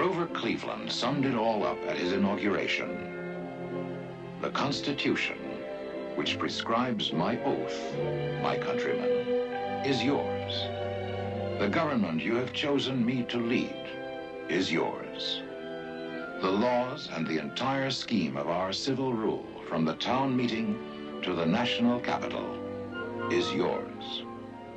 Grover Cleveland summed it all up at his inauguration. The Constitution, which prescribes my oath, my countrymen, is yours. The government you have chosen me to lead is yours. The laws and the entire scheme of our civil rule, from the town meeting to the national capital, is yours.